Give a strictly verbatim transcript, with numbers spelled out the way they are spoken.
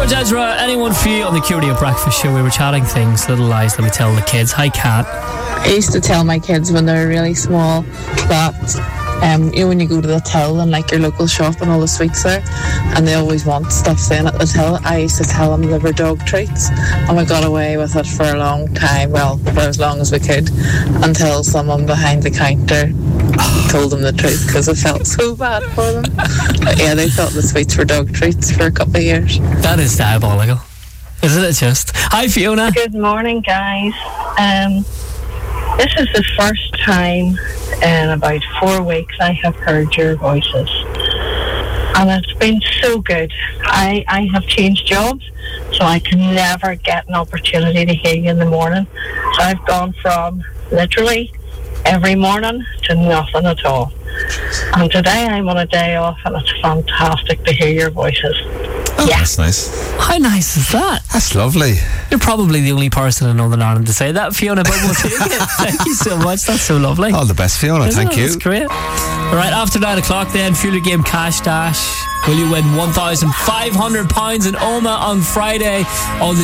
George Ezra, anyone for you on the Q Radio Breakfast Show? We were chatting things, little lies that we tell the kids. Hi, Kat. I used to tell my kids when they were really small that um, you know, when you go to the till and like your local shop and all the sweets there, and they always want stuff saying at the till, I used to tell them they were dog treats, and we got away with it for a long time, well, for as long as we could, until someone behind the counter told them the truth, because it felt so bad for them. But yeah, they thought the sweets were dog treats for a couple of years. That is diabolical, isn't it just? Hi, Fiona. Good morning, guys. Um, this is the first time in about four weeks I have heard your voices, and it's been so good. I, I have changed jobs, so I can never get an opportunity to hear you in the morning. So I've gone from literally every morning to nothing at all. And today I'm on a day off, and it's fantastic to hear your voices. Oh, yeah. That's nice. How nice is that? That's lovely. You're probably the only person in Northern Ireland to say that, Fiona, but we'll take it. Thank you so much. That's so lovely. All the best, Fiona. Isn't Thank it? you. That's great. All right, after nine o'clock then, Fueler Game Cash Dash. Will you win one thousand five hundred pounds in Oma on Friday? All the